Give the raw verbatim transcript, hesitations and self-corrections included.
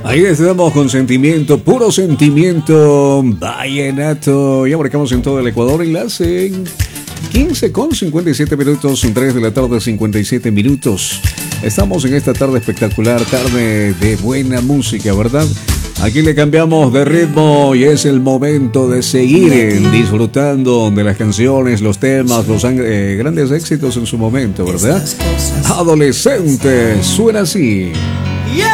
Ahí estamos con sentimiento, puro sentimiento vallenato. Ya marcamos en todo el Ecuador y las en quince con cincuenta y siete minutos, tres de la tarde, cincuenta y siete minutos. Estamos en esta tarde espectacular, tarde de buena música, ¿verdad? Aquí le cambiamos de ritmo y es el momento de seguir disfrutando de las canciones, los temas, los eh, grandes éxitos en su momento, ¿verdad? Adolescente, suena así.